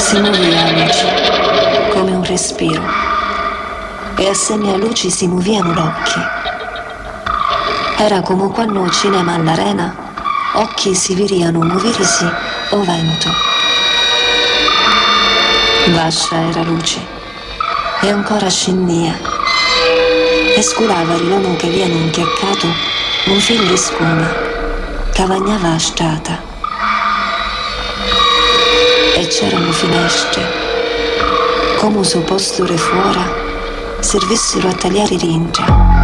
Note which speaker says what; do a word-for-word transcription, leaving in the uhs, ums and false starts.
Speaker 1: Si movia a luci, come un respiro, e assieme a luci si muoviano l'occhi. Era come quando al cinema all'arena occhi si viriano muovirsi o vento. Vascia era luce, e ancora scendia, e scurava l'uomo che viene inchiaccato un fil di scuma, cavagnava a strada. E c'erano finestre, come su posture fuori servissero a tagliare l'intra.